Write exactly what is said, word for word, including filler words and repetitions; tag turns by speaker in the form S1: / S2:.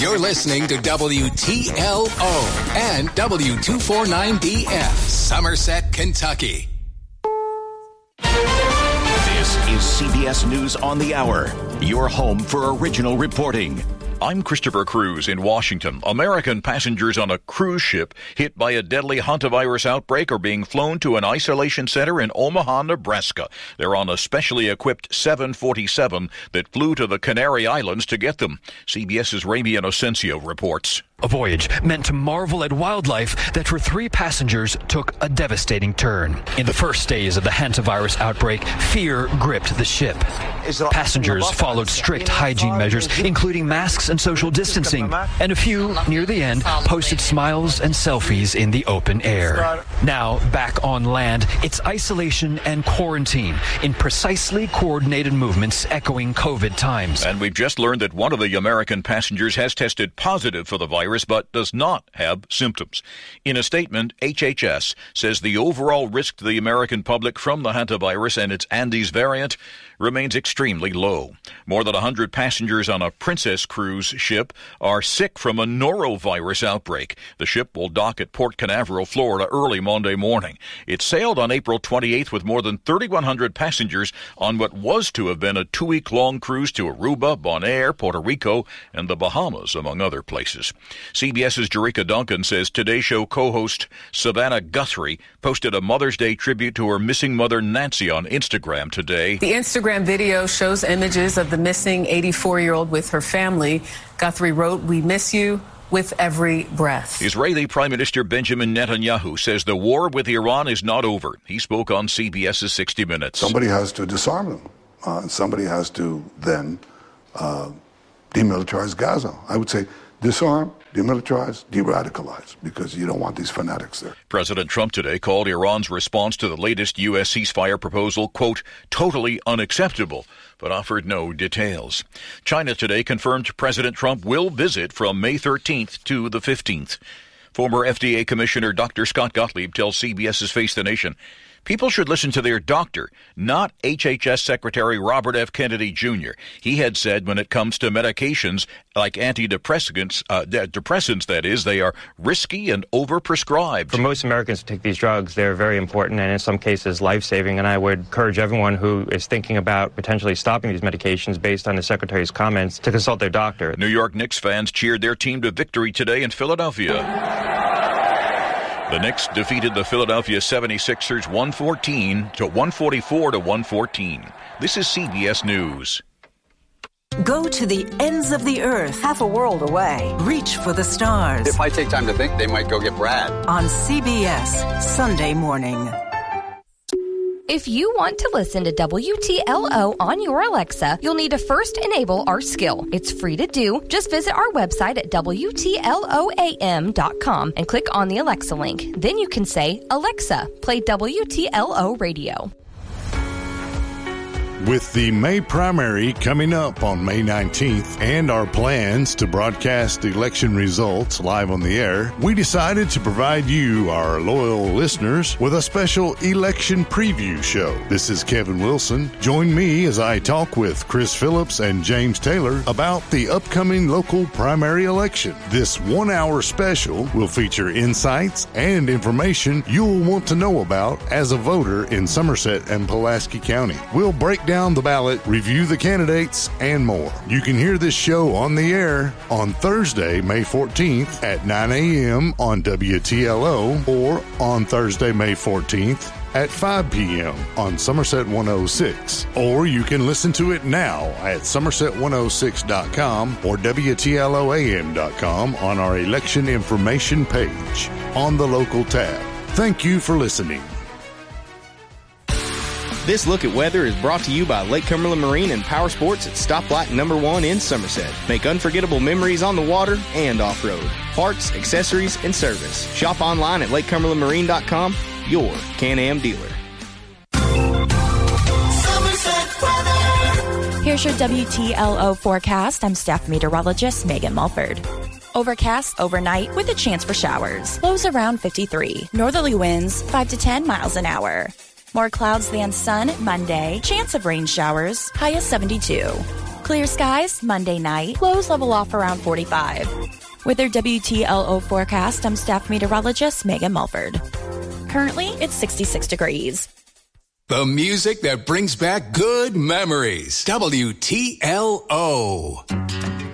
S1: You're listening to W T L O and W two forty-nine B F, Somerset, Kentucky.
S2: This is C B S News on the Hour, your home for original reporting. I'm Christopher Cruz in Washington. American passengers on a cruise ship hit by a deadly hantavirus outbreak are being flown to an isolation center in Omaha, Nebraska. They're on a specially equipped seven forty-seven that flew to the Canary Islands to get them. CBS's Ramy Inocencio reports.
S3: A voyage meant to marvel at wildlife that for three passengers took a devastating turn. In the first days of the hantavirus outbreak, fear gripped the ship. Passengers followed strict hygiene measures, including masks and social distancing, and a few, near the end, posted smiles and selfies in the open air. Now, back on land, it's isolation and quarantine in precisely coordinated movements echoing COVID times.
S2: And we've just learned that one of the American passengers has tested positive for the virus, but does not have symptoms. In a statement, H H S says the overall risk to the American public from the hantavirus and its Andes variant remains extremely low. More than one hundred passengers on a Princess cruise ship are sick from a norovirus outbreak. The ship will dock at Port Canaveral, Florida, early Monday morning. It sailed on April twenty-eighth with more than thirty-one hundred passengers on what was to have been a two-week-long cruise to Aruba, Bonaire, Puerto Rico, and the Bahamas, among other places. CBS's Jericka Duncan says Today Show co-host Savannah Guthrie posted a Mother's Day tribute to her missing mother Nancy on Instagram today.
S4: The Instagram video shows images of the missing eighty-four-year-old with her family. Guthrie wrote, "We miss you with every breath."
S2: Israeli Prime Minister Benjamin Netanyahu says the war with Iran is not over. He spoke on CBS's sixty minutes.
S5: Somebody has to disarm them. Uh, somebody has to then uh, demilitarize Gaza. I would say disarm, demilitarize, de-radicalize, because you don't want these fanatics there.
S2: President Trump today called Iran's response to the latest U S ceasefire proposal, quote, totally unacceptable, but offered no details. China today confirmed President Trump will visit from May thirteenth to the fifteenth. Former F D A Commissioner Doctor Scott Gottlieb tells CBS's Face the Nation, people should listen to their doctor, not H H S Secretary Robert F. Kennedy Junior He had said when it comes to medications like antidepressants, uh, depressants, that is, they are risky and overprescribed.
S6: For most Americans to take these drugs, they're very important and in some cases life-saving, and I would encourage everyone who is thinking about potentially stopping these medications based on the Secretary's comments to consult their doctor.
S2: New York Knicks fans cheered their team to victory today in Philadelphia. The Knicks defeated the Philadelphia seventy-sixers one fourteen to one forty-four to one fourteen. This is C B S News.
S7: Go to the ends of the earth, half a world away. Reach for the stars.
S8: If I take time to think, they might go get Brad.
S7: On C B S Sunday Morning.
S9: If you want to listen to W T L O on your Alexa, you'll need to first enable our skill. It's free to do. Just visit our website at W T L O A M dot com and click on the Alexa link. Then you can say, Alexa, play W T L O radio.
S10: With the May primary coming up on May nineteenth and our plans to broadcast election results live on the air, we decided to provide you, our loyal listeners, with a special election preview show. This is Kevin Wilson. Join me as I talk with Chris Phillips and James Taylor about the upcoming local primary election. This one-hour special will feature insights and information you'll want to know about as a voter in Somerset and Pulaski County. We'll break down down the ballot, review the candidates, and more. You can hear this show on the air on Thursday, May fourteenth at nine a.m. on W T L O or on Thursday, May fourteenth at five p.m. on Somerset one oh six. Or you can listen to it now at Somerset one oh six dot com or W T L O A M dot com on our election information page on the local tab. Thank you for listening.
S11: This look at weather is brought to you by Lake Cumberland Marine and Power Sports at Stoplight Number One in Somerset. Make unforgettable memories on the water and off-road. Parts, accessories, and service. Shop online at lake cumberland marine dot com, your Can-Am dealer.
S12: Here's your W T L O forecast. I'm staff meteorologist Megan Mulford. Overcast overnight with a chance for showers. Lows around fifty-three. Northerly winds five to ten miles an hour. More clouds than sun Monday. Chance of rain showers. High of seventy-two. Clear skies Monday night. Lows level off around forty-five. With their W T L O forecast, I'm staff meteorologist Megan Mulford. Currently, it's sixty-six degrees.
S1: The music that brings back good memories. W T L O.